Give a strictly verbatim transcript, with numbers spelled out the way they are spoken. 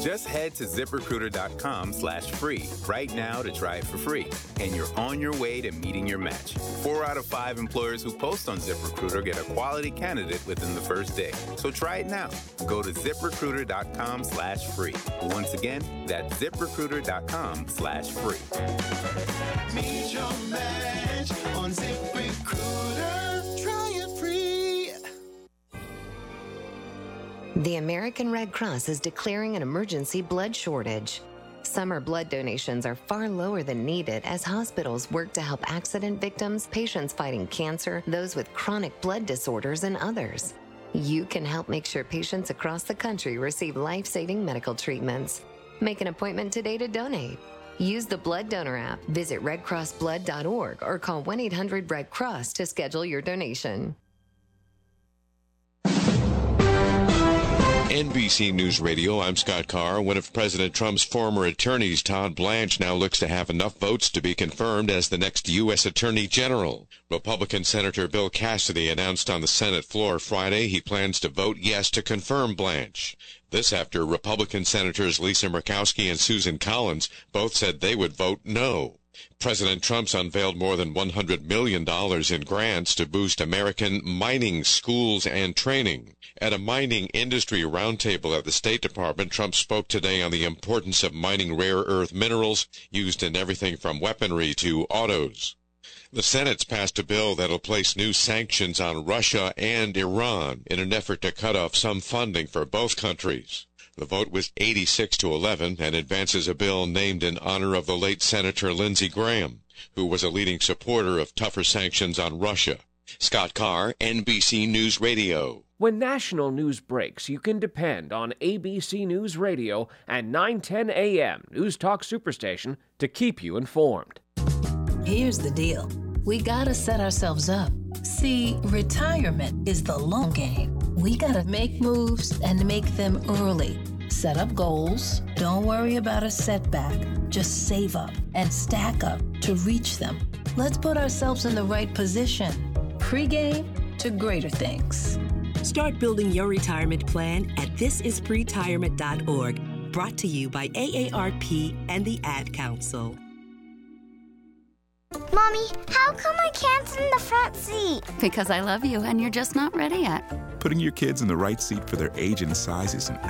Just head to ZipRecruiter.com slash free right now to try it for free. And you're on your way to meeting your match. Four out of five employers who post on ZipRecruiter get a quality candidate within the first day. So try it now. Go to ZipRecruiter.com slash free. Once again, that's ZipRecruiter.com slash free. Meet your match on ZipRecruiter. Try it free. The American Red Cross is declaring an emergency blood shortage. Summer blood donations are far lower than needed as hospitals work to help accident victims, patients fighting cancer, those with chronic blood disorders, and others. You can help make sure patients across the country receive life-saving medical treatments. Make an appointment today to donate. Use the Blood Donor app, visit red cross blood dot org, or call one eight hundred red cross to schedule your donation. N B C News Radio, I'm Scott Carr. One of President Trump's former attorneys, Todd Blanche, now looks to have enough votes to be confirmed as the next U S Attorney General. Republican Senator Bill Cassidy announced on the Senate floor Friday he plans to vote yes to confirm Blanche. This after Republican Senators Lisa Murkowski and Susan Collins both said they would vote no. President Trump's unveiled more than one hundred million dollars in grants to boost American mining schools and training. At a mining industry roundtable at the State Department, Trump spoke today on the importance of mining rare earth minerals used in everything from weaponry to autos. The Senate's passed a bill that'll place new sanctions on Russia and Iran in an effort to cut off some funding for both countries. The vote was eighty-six to eleven and advances a bill named in honor of the late Senator Lindsey Graham, who was a leading supporter of tougher sanctions on Russia. Scott Carr, N B C News Radio. When national news breaks, you can depend on A B C News Radio and nine ten A M News Talk Superstation to keep you informed. Here's the deal. We gotta set ourselves up. See, retirement is the long game. We gotta make moves and make them early. Set up goals. Don't worry about a setback. Just save up and stack up to reach them. Let's put ourselves in the right position. Pre-game to greater things. Start building your retirement plan at this is pretirement dot org. Brought to you by A A R P and the Ad Council. Mommy, how come I can't sit in the front seat? Because I love you and you're just not ready yet. Putting your kids in the right seat for their age and size is an